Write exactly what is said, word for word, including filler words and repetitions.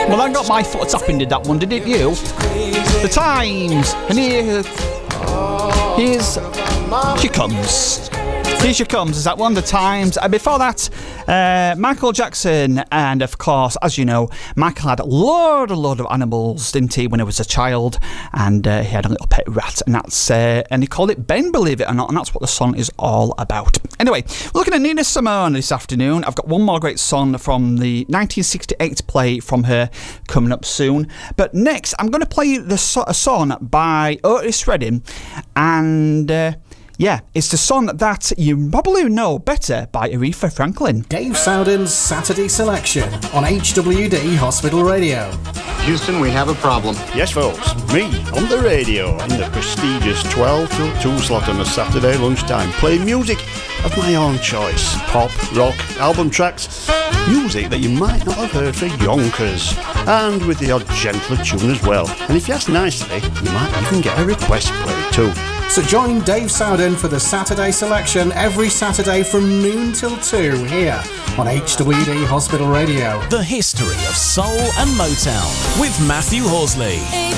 Well, I got my foot up and did that one, didn't you? The Times, and here, here's, she comes. Here she comes, is that one, The Times. And before that, uh, Michael Jackson. And of course, as you know, Michael had a load, a load of animals, didn't he, when he was a child? And uh, he had a little pet rat, and that's uh, and he called it Ben, believe it or not, and that's what the song is all about. Anyway, we're looking at Nina Simone this afternoon. I've got one more great song from the nineteen sixty-eight play from her coming up soon. But next, I'm going to play the so- a song by Otis Redding, and... Uh, Yeah, it's the song that you probably know better by Aretha Franklin. Dave Sowden's Saturday Selection on H W D Hospital Radio. Houston, we have a problem. Yes, folks, me on the radio in the prestigious twelve till two slot on a Saturday lunchtime, playing music of my own choice. Pop, rock, album tracks, music that you might not have heard for yonkers, and with the odd gentler tune as well. And if you ask nicely, you might even get a request played too. So join Dave Sowden for the Saturday Selection every Saturday from noon till two here on H W D Hospital Radio. The history of soul and Motown with Matthew Horsley.